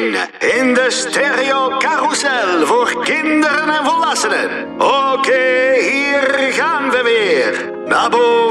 zin in de stereo carousel voor kinderen en volwassenen. Oké, hier gaan we weer. Naar boven.